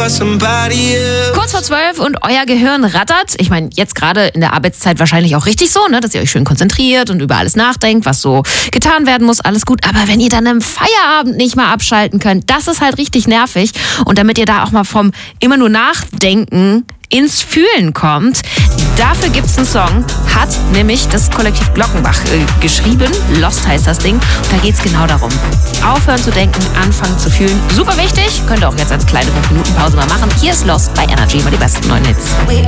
Kurz vor 12 und euer Gehirn rattert. Ich meine, jetzt gerade in der Arbeitszeit wahrscheinlich auch richtig so, ne, dass ihr euch schön konzentriert und über alles nachdenkt, was so getan werden muss, alles gut. Aber wenn ihr dann im Feierabend nicht mal abschalten könnt, das ist halt richtig nervig. Und damit ihr da auch mal vom immer nur Nachdenken ins Fühlen kommt, dafür gibt's einen Song, hat nämlich das Kollektiv Glockenbach geschrieben. Lost heißt das Ding. Und da geht's genau darum. Aufhören zu denken, anfangen zu fühlen. Super wichtig. Könnt ihr auch jetzt als kleine 5-Minuten-Pause mal machen. Hier ist Lost bei Energy, mal die besten neuen Hits.